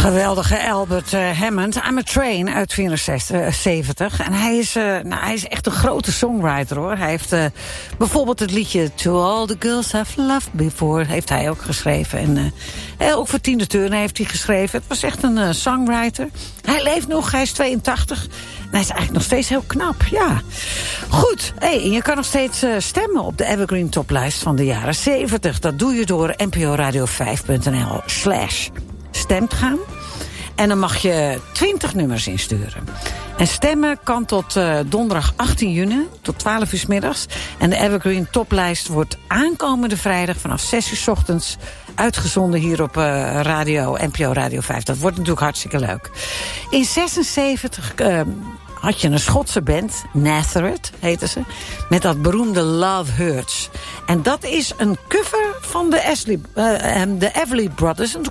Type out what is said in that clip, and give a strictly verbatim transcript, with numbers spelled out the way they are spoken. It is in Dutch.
Geweldige Albert uh, Hammond. I'm a Train uit vierenzeventig. En hij is, uh, nou, hij is echt een grote songwriter, hoor. Hij heeft uh, bijvoorbeeld het liedje To All the Girls I've Loved Before heeft hij ook geschreven. En uh, ook voor Tina Turner heeft hij geschreven. Het was echt een uh, songwriter. Hij leeft nog, hij is tweeëntachtig. En hij is eigenlijk nog steeds heel knap, ja. Goed, hey, en je kan nog steeds uh, stemmen op de Evergreen Toplijst van de jaren zeventig. Dat doe je door n p o radio vijf punt n l slash stemt gaan. En dan mag je twintig nummers insturen. En stemmen kan tot uh, donderdag achttien juni, tot twaalf uur 's middags. En de Evergreen Toplijst wordt aankomende vrijdag vanaf zes uur 's ochtends uitgezonden hier op uh, radio, N P O Radio vijf. Dat wordt natuurlijk hartstikke leuk. In zesenzeventig uh, had je een Schotse band, Nazareth heette ze, met dat beroemde Love Hurts. En dat is een cover van de, Ashley, uh, de Everly Brothers. En